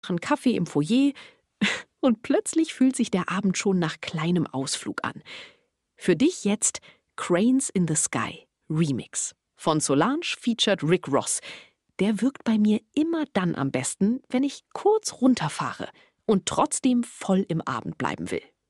einen Kaffee im Foyer und plötzlich fühlt sich der Abend schon nach kleinem Ausflug an. Für dich jetzt Cranes in the Sky Remix. Von Solange featured Rick Ross. Der wirkt bei mir immer dann am besten, wenn ich kurz runterfahre und trotzdem voll im Abend bleiben will.